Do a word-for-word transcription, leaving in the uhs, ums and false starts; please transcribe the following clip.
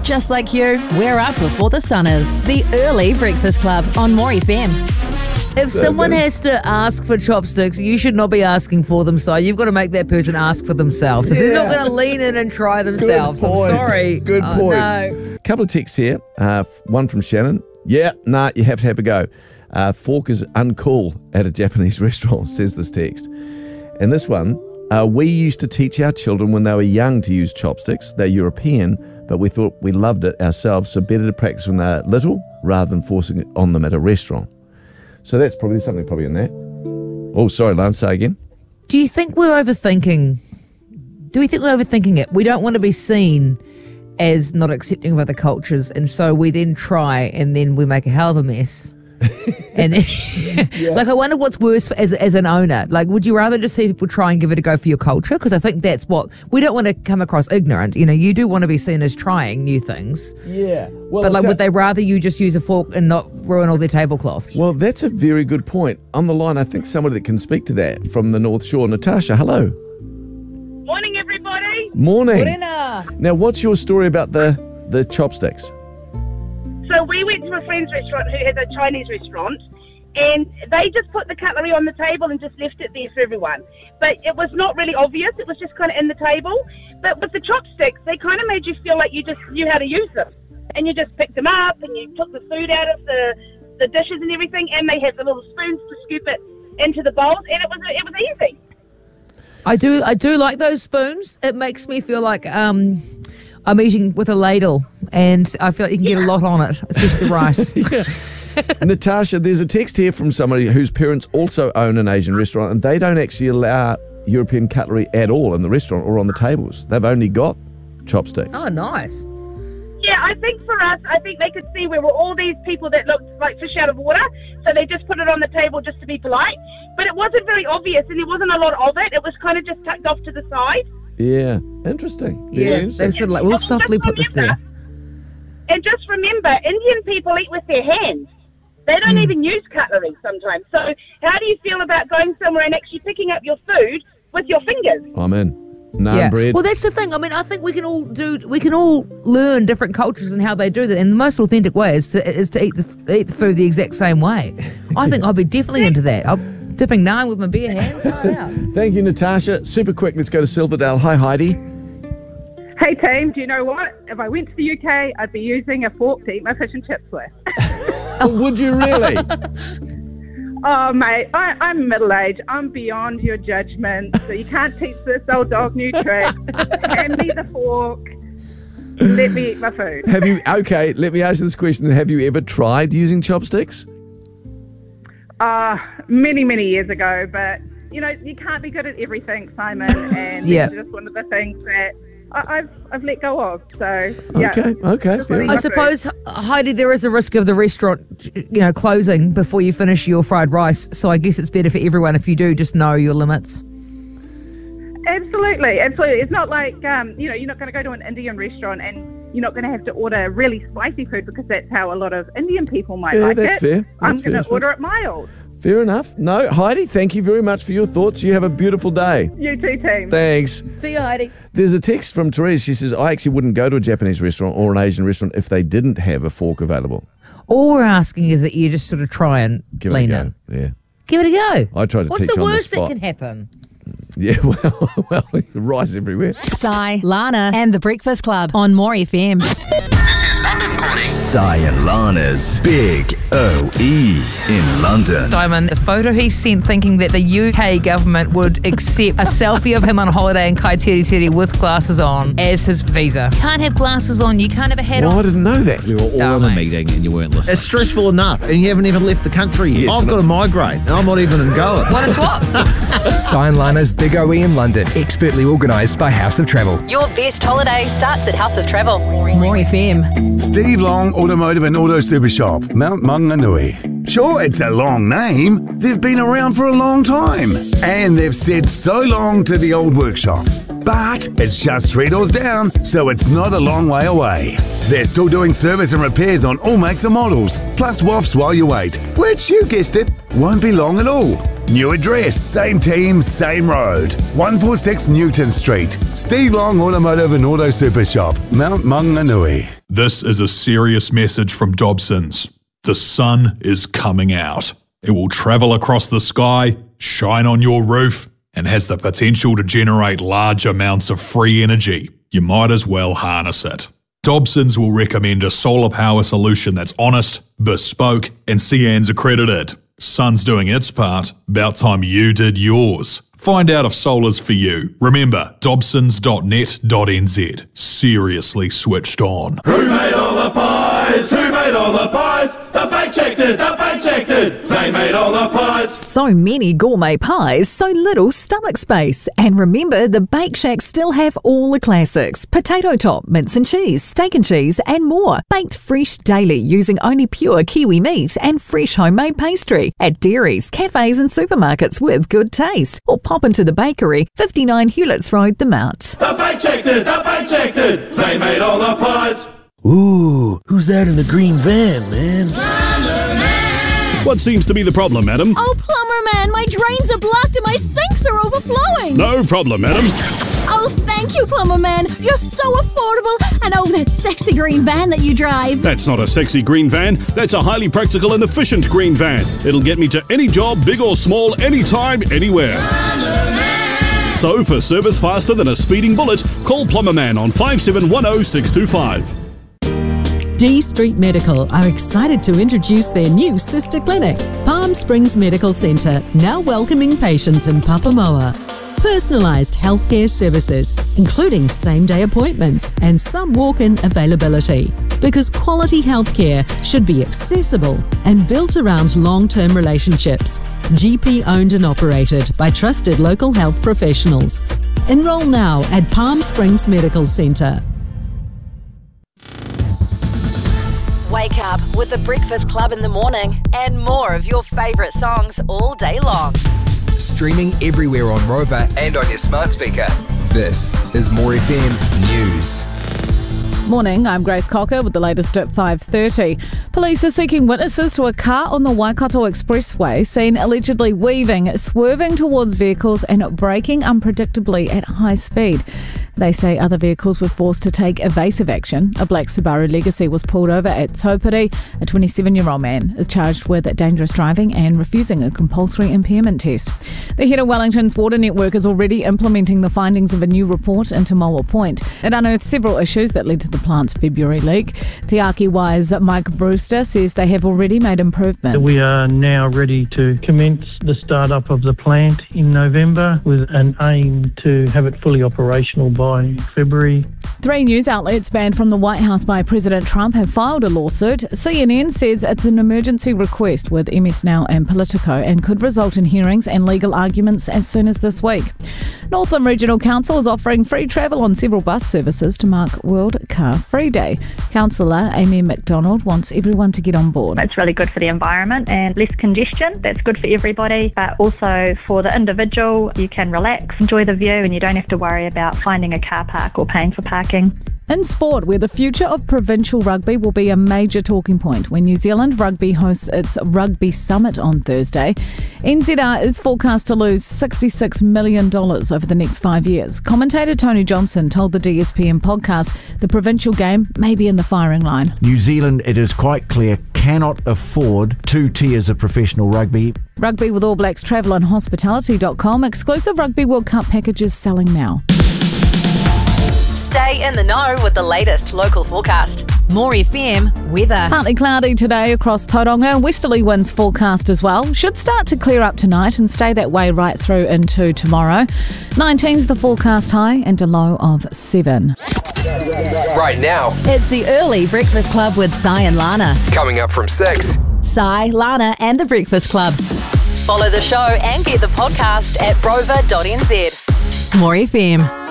Just like you, we're up before the sun is. The Early Breakfast Club on More F M. If so someone good. has to ask for chopsticks, you should not be asking for them, so you've got to make that person ask for themselves. Yeah. They're not going to lean in and try themselves. Good point. I'm sorry. Good oh, point. No. Couple of texts here. Uh, one from Shannon. Yeah, nah, you have to have a go. Uh, fork is uncool at a Japanese restaurant, says this text. And this one, uh, we used to teach our children when they were young to use chopsticks. They're European, but we thought we loved it ourselves, so better to practice when they're little rather than forcing it on them at a restaurant. So that's probably something probably in there. Oh, sorry, Lance, say again. Do you think we're overthinking? Do we think we're overthinking it? We don't want to be seen as not accepting of other cultures, and so we then try, and then we make a hell of a mess. And then, yeah. Like, I wonder what's worse for, as as an owner. Like, would you rather just see people try and give it a go for your culture? Because I think that's what we don't want to come across ignorant. You know, you do want to be seen as trying new things. Yeah. Well, but like, would they rather you just use a fork and not ruin all their tablecloths? Well, that's a very good point. On the line, I think somebody that can speak to that from the North Shore. Natasha, hello. Morning, everybody. Morning. Morena. Now, what's your story about the the chopsticks? So we went to a friend's restaurant who has a Chinese restaurant, and they just put the cutlery on the table and just left it there for everyone. But it was not really obvious. It was just kind of in the table. But with the chopsticks, they kind of made you feel like you just knew how to use them. And you just picked them up and you took the food out of the, the dishes and everything, and they had the little spoons to scoop it into the bowls, and it was it was easy. I do I do like those spoons. It makes me feel like um I'm eating with a ladle, and I feel like you can get a lot on it, especially the rice. Yeah. Natasha, there's a text here from somebody whose parents also own an Asian restaurant, and they don't actually allow European cutlery at all in the restaurant or on the tables. They've only got chopsticks. Oh, nice. Yeah, I think for us, I think they could see we were all these people that looked like fish out of water, so they just put it on the table just to be polite. But it wasn't very obvious, and there wasn't a lot of it. It was kind of just tucked off to the side. Yeah, interesting. Very yeah, interesting. they sort of like, we'll softly put this there. And just remember, Indian people eat with their hands. They don't mm. even use cutlery sometimes. So how do you feel about going somewhere and actually picking up your food with your fingers? I'm in. Naan yeah. bread. Well, that's the thing. I mean, I think we can all do. We can all learn different cultures and how they do that. And the most authentic way is to is to eat the eat the food the exact same way. I think I'll be definitely into that. I'll dipping naan with my bare hands. Hard out. Thank you, Natasha. Super quick. Let's go to Silverdale. Hi, Heidi. Hey team, do you know what? If I went to the U K, I'd be using a fork to eat my fish and chips with. Would you really? Oh, mate, I, I'm middle-aged. I'm beyond your judgment. So you can't teach this old dog new tricks. Hand me the fork. Let me eat my food. Have you, okay, let me ask you this question. Have you ever tried using chopsticks? Uh, many, many years ago. But, you know, you can't be good at everything, Simon. And yeah. it's just one of the things that I, I've I've let go of. So, yeah. Okay, okay. Fair I enough. suppose, Heidi, there is a risk of the restaurant, you know, closing before you finish your fried rice. So I guess it's better for everyone if you do just know your limits. Absolutely, absolutely. It's not like, um, you know, you're not going to go to an Indian restaurant and you're not going to have to order really spicy food because that's how a lot of Indian people might yeah, like that's it. Fair. That's I'm fair. going to order it mild. Fair enough. No, Heidi, thank you very much for your thoughts. You have a beautiful day. You too, team. Thanks. See you, Heidi. There's a text from Therese. She says, I actually wouldn't go to a Japanese restaurant or an Asian restaurant if they didn't have a fork available. All we're asking is that you just sort of try and Give lean it a in. go. Yeah. Give it a go. I tried to What's teach the on the worst that spot. can happen? Yeah, well, well, rice everywhere. Si, Lana, and the Breakfast Club on More F M. Si and Lana's Big O E in London. Simon, the photo he sent thinking that the U K government would accept a selfie of him on holiday in Kaiteri with glasses on as his visa. Can't have glasses on, you can't have a hat Well, on. I didn't know that. We were all Damn, in a mate. meeting and you weren't listening. It's stressful enough and you haven't even left the country yet. Yes, I've got and a migraine and I'm not even in going. What a swap. Si and Lana's Big O E in London, expertly organised by House of Travel. Your best holiday starts at House of Travel. More F M. Steve Long Automotive and Auto Super Shop, Mount Maunganui. Sure, it's a long name. They've been around for a long time. And they've said so long to the old workshop. But it's just three doors down, so it's not a long way away. They're still doing service and repairs on all makes and models, plus W A Fs while you wait, which, you guessed it, won't be long at all. New address, same team, same road. one forty-six Newton Street. Steve Long Automotive and Auto Super Shop, Mount Maunganui. This is a serious message from Dobsons. The sun is coming out. It will travel across the sky, shine on your roof, and has the potential to generate large amounts of free energy. You might as well harness it. Dobsons will recommend a solar power solution that's honest, bespoke, and C A N Z accredited. Sun's doing its part, about time you did yours. Find out if solar's for you. Remember, dobsons dot net dot n z. Seriously switched on. Who made all the pies? Who made all the pies? The Bake Shack did, the Bake Shack did. They made all the pies. So many gourmet pies, so little stomach space. And remember, the Bake Shack still have all the classics. Potato top, mince and cheese, steak and cheese, and more. Baked fresh daily using only pure Kiwi meat and fresh homemade pastry. At dairies, cafes and supermarkets with good taste. Or pop into the bakery, fifty-nine Hewletts Road, the Mount. The Bake Shack did, the Bake Shack did. They made all the pies. Ooh, who's that in the green van, man? Plumber Man. What seems to be the problem, madam? Oh, Plumber Man, my drains are blocked and my sinks are overflowing. No problem, madam. Oh, thank you, Plumber Man. You're so affordable. And oh, that sexy green van that you drive. That's not a sexy green van. That's a highly practical and efficient green van. It'll get me to any job, big or small, anytime, anywhere. So, for service faster than a speeding bullet, call Plumber Man on five seven one zero six two five. D Street Medical are excited to introduce their new sister clinic, Palm Springs Medical Centre, now welcoming patients in Papamoa. Personalised healthcare services, including same-day appointments and some walk-in availability. Because quality healthcare should be accessible and built around long-term relationships. G P-owned and operated by trusted local health professionals. Enroll now at Palm Springs Medical Centre. Wake up with the Breakfast Club in the morning and more of your favourite songs all day long. Streaming everywhere on Rover and on your smart speaker. This is More F M News. Morning, I'm Grace Cocker with the latest at five thirty. Police are seeking witnesses to a car on the Waikato Expressway seen allegedly weaving, swerving towards vehicles and braking unpredictably at high speed. They say other vehicles were forced to take evasive action. A black Subaru Legacy was pulled over at Taupiri. A twenty-seven-year-old man is charged with dangerous driving and refusing a compulsory impairment test. The head of Wellington's water network is already implementing the findings of a new report into Moa Point. It unearthed several issues that led to the plant's February leak. Te Aki Wai's Mike Brewster says they have already made improvements. We are now ready to commence the start-up of the plant in November with an aim to have it fully operational by by February. Three news outlets banned from the White House by President Trump have filed a lawsuit. C N N says it's an emergency request with M S Now and Politico and could result in hearings and legal arguments as soon as this week. Northland Regional Council is offering free travel on several bus services to mark World Car Free Day. Councillor Amy McDonald wants everyone to get on board. It's really good for the environment and less congestion. That's good for everybody, but also for the individual. You can relax, enjoy the view, and you don't have to worry about finding a car park or paying for parking. In sport, where the future of provincial rugby will be a major talking point when New Zealand Rugby hosts its Rugby Summit on Thursday, N Z R is forecast to lose sixty-six million dollars over the next five years. Commentator Tony Johnson told the D S P N podcast the provincial game may be in the firing line. New Zealand, it is quite clear, cannot afford two tiers of professional rugby. Rugby with All Blacks travel on hospitality dot com. Exclusive Rugby World Cup packages selling now. Stay in the know with the latest local forecast. More F M weather. Partly cloudy today across Tauranga. Westerly winds forecast as well. Should start to clear up tonight and stay that way right through into tomorrow. nineteen's the forecast high and a low of seven. Right now, it's the Early Breakfast Club with Si and Lana. Coming up from six. Si, Lana and the Breakfast Club. Follow the show and get the podcast at rover dot n z. More F M.